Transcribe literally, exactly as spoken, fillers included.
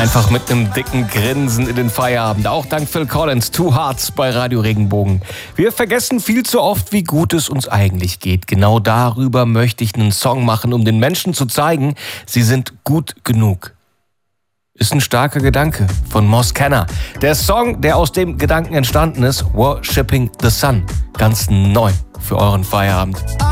Einfach mit einem dicken Grinsen in den Feierabend. Auch dank Phil Collins, Two Hearts bei Radio Regenbogen. Wir vergessen viel zu oft, wie gut es uns eigentlich geht. Genau darüber möchte ich einen Song machen, um den Menschen zu zeigen, sie sind gut genug. Ist ein starker Gedanke von Moss Kenner. Der Song, der aus dem Gedanken entstanden ist, Worshipping the Sun. Ganz neu für euren Feierabend.